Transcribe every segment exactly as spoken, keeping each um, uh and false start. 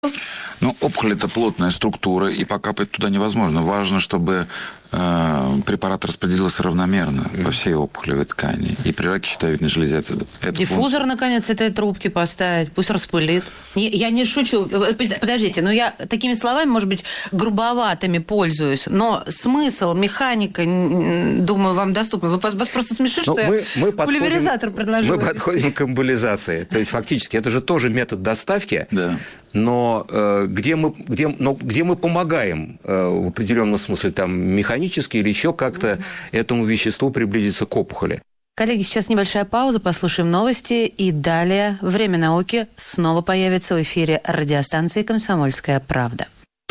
Ну, опухоль – это плотная структура, и покапать туда невозможно. Важно, чтобы э, препарат распределился равномерно mm. по всей опухолевой ткани. И при раке щитовидной железы это, это диффузор, функция. Наконец, этой трубки поставить, пусть распылит. Я не шучу. Подождите, но я такими словами, может быть, грубоватыми пользуюсь, но смысл, механика, думаю, вам доступна. Вы вас просто смешит, но что мы, я мы пульверизатор предложила. Мы подходим к эмболизации. То есть, фактически, это же тоже метод доставки. Да. Но, э, где мы, где, но где мы помогаем э, в определенном смысле там, механически или еще как-то mm-hmm. этому веществу приблизиться к опухоли. Коллеги, сейчас небольшая пауза, послушаем новости, и далее «Время науки» снова появится в эфире радиостанции «Комсомольская правда».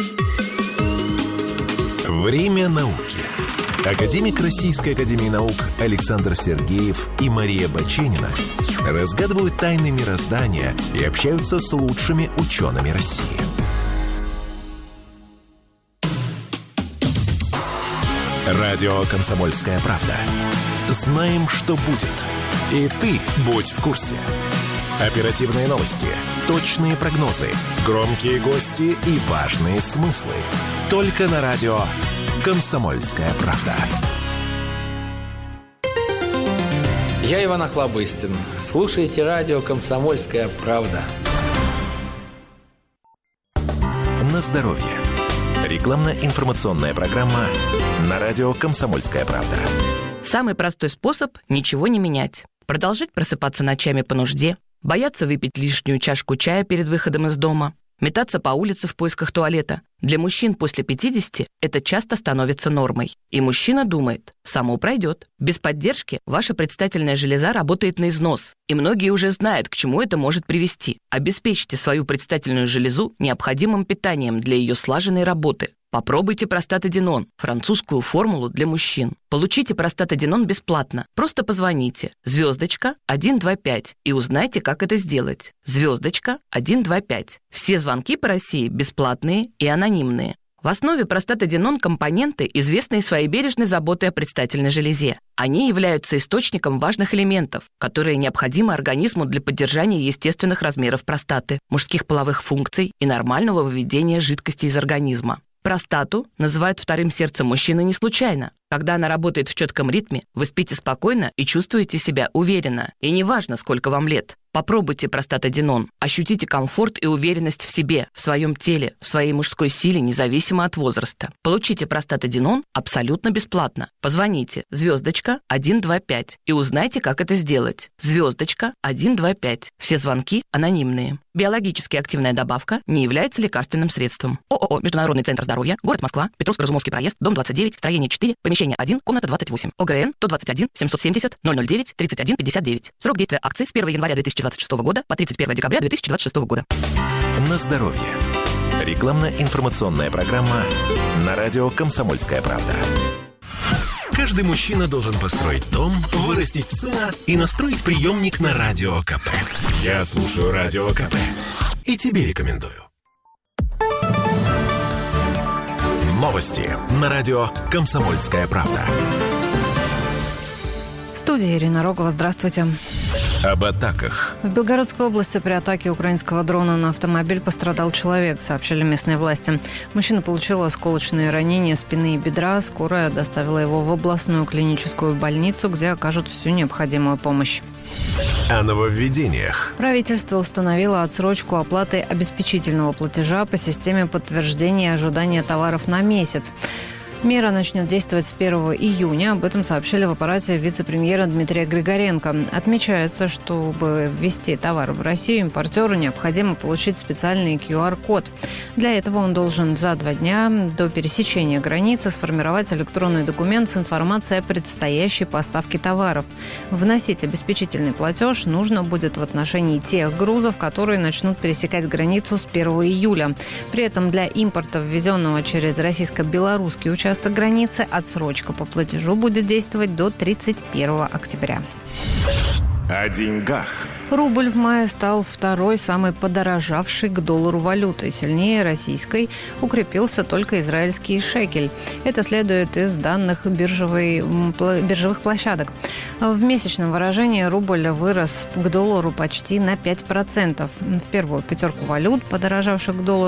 Время науки. Академик Российской академии наук Александр Сергеев и Мария Баченина разгадывают тайны мироздания и общаются с лучшими учеными России. Радио «Комсомольская правда». Знаем, что будет. И ты будь в курсе. Оперативные новости, точные прогнозы, громкие гости и важные смыслы. Только на радио «Комсомольская правда». Я Иван Охлобыстин. Слушайте радио «Комсомольская правда». На здоровье. Рекламно-информационная программа на радио «Комсомольская правда». Самый простой способ – ничего не менять. Продолжать просыпаться ночами по нужде, бояться выпить лишнюю чашку чая перед выходом из дома, метаться по улице в поисках туалета. Для мужчин после пятидесяти это часто становится нормой. И мужчина думает, само пройдет. Без поддержки ваша предстательная железа работает на износ. И многие уже знают, к чему это может привести. Обеспечьте свою предстательную железу необходимым питанием для ее слаженной работы. Попробуйте простатадинон, французскую формулу для мужчин. Получите простатадинон бесплатно. Просто позвоните. Звездочка один два пять и узнайте, как это сделать. Звездочка один два пять. Все звонки по России бесплатные и анонимные. В основе простатадинон компоненты, известные своей бережной заботой о предстательной железе. Они являются источником важных элементов, которые необходимы организму для поддержания естественных размеров простаты, мужских половых функций и нормального выведения жидкости из организма. Простату называют вторым сердцем мужчины не случайно. Когда она работает в четком ритме, вы спите спокойно и чувствуете себя уверенно. И неважно, сколько вам лет. Попробуйте простатадинон. Ощутите комфорт и уверенность в себе, в своем теле, в своей мужской силе, независимо от возраста. Получите простатадинон абсолютно бесплатно. Позвоните звездочка один два пять и узнайте, как это сделать. Звездочка один два пять. Все звонки анонимные. Биологически активная добавка не является лекарственным средством. ООО «Международный центр здоровья», город Москва, Петровско-Разумовский проезд, дом двадцать девять, строение четыре, помещение один, комната двадцать восемь. ОГРН сто двадцать один семьсот семьдесят ноль ноль девять тридцать один пятьдесят девять. Срок действия акции с первого января две тысячи двадцать шестого года по тридцать первого декабря две тысячи двадцать шестого года. На здоровье. Рекламно-информационная программа на радио «Комсомольская правда». Каждый мужчина должен построить дом, вырастить сына и настроить приемник на Радио КП. Я слушаю Радио КП и тебе рекомендую. Новости на радио «Комсомольская правда». В студии Ирина Рогова. Здравствуйте. Об атаках. В Белгородской области при атаке украинского дрона на автомобиль пострадал человек, сообщили местные власти. Мужчина получил осколочные ранения спины и бедра. Скорая доставила его в областную клиническую больницу, где окажут всю необходимую помощь. О нововведениях. Правительство установило отсрочку оплаты обеспечительного платежа по системе подтверждения ожидания товаров на месяц. Мера начнет действовать с первого июня. Об этом сообщили в аппарате вице-премьера Дмитрия Григоренко. Отмечается, чтобы ввести товар в Россию, импортеру необходимо получить специальный ку ар код. Для этого он должен за два дня до пересечения границы сформировать электронный документ с информацией о предстоящей поставке товаров. Вносить обеспечительный платеж нужно будет в отношении тех грузов, которые начнут пересекать границу с первого июля. При этом для импорта, ввезенного через российско-белорусский участок границы, отсрочка по платежу будет действовать до тридцать первого октября. О деньгах. Рубль в мае стал второй самой подорожавшей к доллару валютой. Сильнее российской укрепился только израильский шекель. Это следует из данных биржевой, биржевых площадок. В месячном выражении рубль вырос к доллару почти на пять процентов. В первую пятерку валют, подорожавших к доллару,